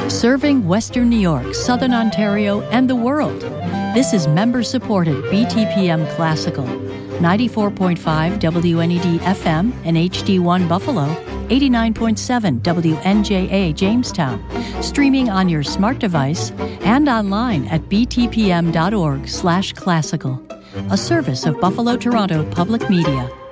Serving Western New York, Southern Ontario, and the world. This is member-supported BTPM Classical. 94.5 WNED FM and HD1 Buffalo, 89.7 WNJA Jamestown, streaming on your smart device and online at btpm.org/classical, a service of Buffalo Toronto Public Media.